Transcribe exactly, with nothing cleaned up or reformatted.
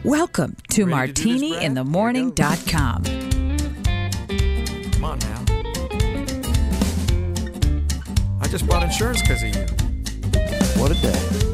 Welcome to Ready to do this, martini Brad? in the Here morning goes. dot com. Come on now. I just bought insurance because of you. What a day.